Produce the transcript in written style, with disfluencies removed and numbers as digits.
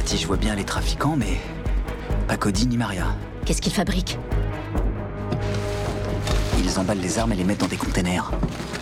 Cathy, je vois bien les trafiquants, mais pas Cody ni Maria. Qu'est-ce qu'ils fabriquent? Ils emballent les armes et les mettent dans des containers.